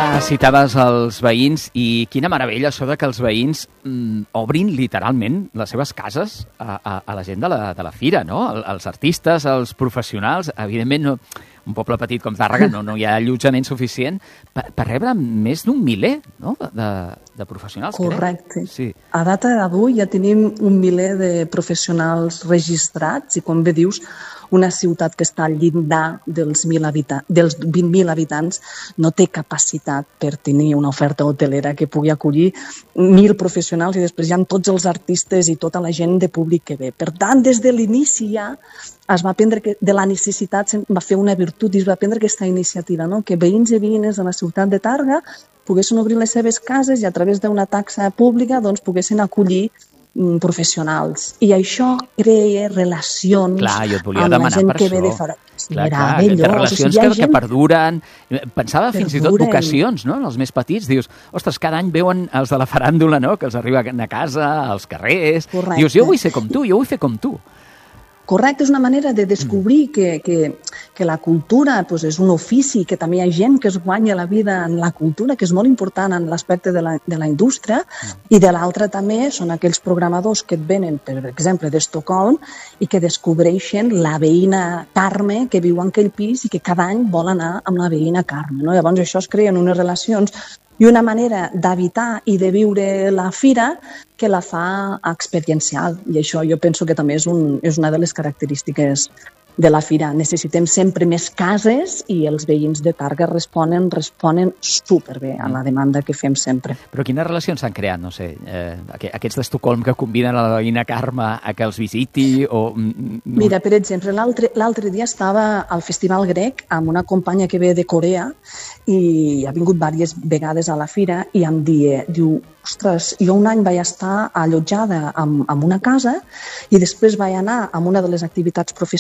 Citaves els veïns i quina meravella això de que els veïns obrin literalment les seves cases a la gent de la fira, no? Els artistes, els professionals, evidentment no, un poble petit com Tàrrega no hi ha allotjament suficient per rebre més d'un miler, no? de professionals. Correcte. Sí. A data d'avui ja tenim un miler de professionals registrats i com bé dius, una ciutat que està al llindar dels 20.000 habitants no té capacitat per tenir una oferta hotelera que pugui acollir 1.000 professionals i després hi ha tots els artistes i tota la gent de públic que ve. Per tant, des de l'inici ja es va prendre que de la necessitat va fer una virtut i es va prendre aquesta iniciativa, no? Que veïns i veïnes de la ciutat de Tàrrega poguessin obrir les seves cases i a través d'una taxa pública poguessin acollir professionals. I això crea relacions amb la gent que ve de fora. Clar, relacions que perduren. Pensava fins i tot vocacions, no? En els més petits. Dius, ostres, cada any veuen els de la faràndula, no? Que els arriben a casa, als carrers. Correcte. Dius, jo vull ser com tu, jo vull fer com tu. Correcte, és una manera de descobrir que la cultura és un ofici, que també hi ha gent que es guanya la vida en la cultura, que és molt important en l'aspecte de la indústria, i de l'altra també són aquells programadors que et venen, per exemple, d'Estocolm i que descobreixen la veïna Carme que viu en aquell pis i que cada any vol anar amb la veïna Carme. No? Llavors això es creen unes relacions i una manera d'habitar i de viure la fira que la fa experiencial. I això jo penso que també és una de les característiques de la fira. Necessitem sempre més cases i els veïns de Tàrrega responen superbé a la demanda que fem sempre. Però quines relacions s'han creat? No sé, aquests d'Estocolm que conviden a la veïna Carme a que els visiti o... Mira, per exemple, l'altre dia estava al Festival Grec amb una companya que ve de Corea i ha vingut diverses vegades a la fira i em diu, ostres, jo un any vaig estar allotjada en una casa i després vaig anar a una de les activitats professionals